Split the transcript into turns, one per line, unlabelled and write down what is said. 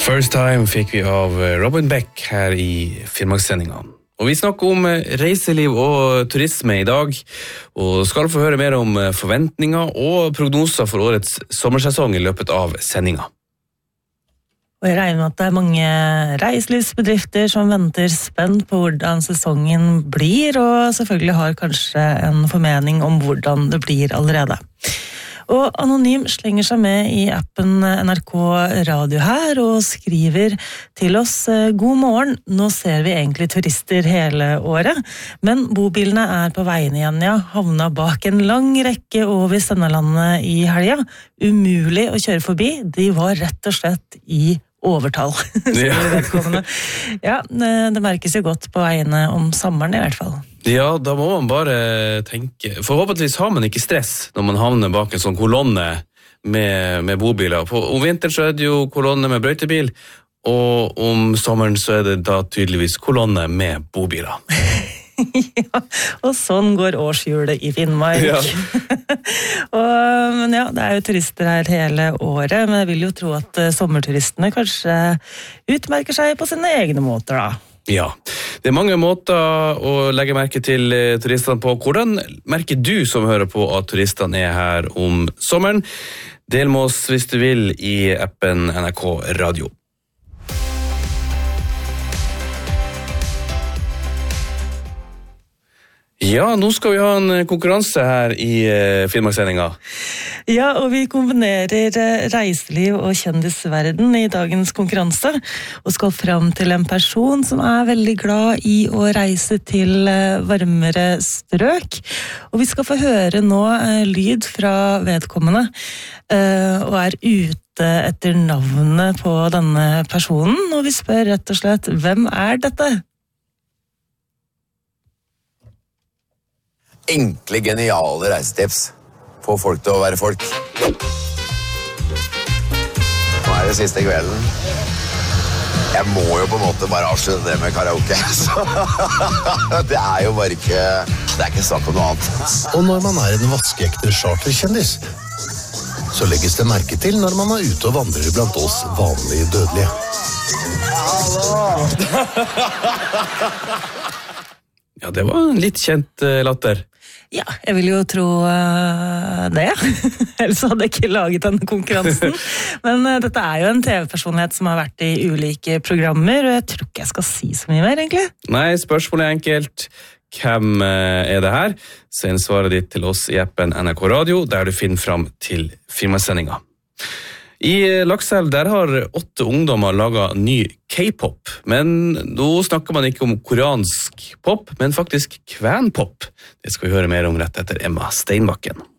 First Time fikk vi av Robin Beck her i Finnmarkssendingen. Og vi snakker om reiseliv og turisme i dag, og skal få høre mer om forventninger og prognoser for årets sommersesong i løpet av sendingen.
Og jeg regner med at det er mange reiselivsbedrifter som venter spent på hvordan sesongen blir, og selvfølgelig har kanskje en formening om hvordan det blir allerede. Og Anonym slenger seg med i appen NRK Radio her og skriver til oss: God morgen, nå ser vi egentlig turister hele året, men bobilene er på veien igjen, ja. Havna bak en lang rekke over Sennalandet i helga. Umulig å kjøre forbi, de var rett og slett i overtall. Ja, det merkes jo godt på veiene om sommeren i hvert fall.
Ja, da må man bare tenke. Forhåpentligvis har man ikke stress når man havner bak en sånn kolonne med bobiler. Om vinteren så er det jo kolonne med brøytebil, og om sommeren så er det da tydeligvis kolonne med bobiler.
Ja, og sånn går årshjulet i Finnmark. Ja. Men ja, det er jo turister her hele året, men jeg vil jo tro at sommerturistene kanskje utmerker seg på sine egne måter da.
Ja, det er mange måter å legge merke til turistene på. Hvordan merker du som hører på at turistene er her om sommeren? Del med oss hvis du vil i appen NRK Radio. Ja, nå skal vi ha en konkurranse her i Finnmarkssendingen.
Ja, og vi kombinerer reiseliv og kjendisverden i dagens konkurranse, og skal fram til en person som er veldig glad i å reise til varmere strøk. Og vi skal få høre nå lyd fra vedkommende, og er ute etter navnet på denne personen, og vi spør rett og slett: hvem er dette?
Enkle, geniale reisetips. Få folk til å være folk. Nå er det siste kvelden. Jeg må jo på en måte bare avslutte det med karaoke. Det er jo bare ikke... Det er ikke snakk om noe annet.
Og når man er en vaskeekte charterkjendis, så legges det merke til når man er ute og vandrer blant oss vanlige dødelige.
Ja, det var en litt kjent latter.
Ja, jeg vil jo tro det. Ellers hadde jeg ikke laget denne konkurransen. Men dette er jo en TV-personlighet som har vært i ulike programmer, og jeg tror ikke jeg skal si så mye mer, egentlig.
Nei, spørsmålet er enkelt. Hvem er det her? Send svaret ditt til oss i appen NRK Radio, der du finner fram til Finnmarkssendingen. I Lakselv der har 8 ungdommer laget ny K-pop, men nå snakker man ikke om koreansk pop, men faktisk kvenpop. Det skal vi høre mer om rett etter Emma Steinbakken.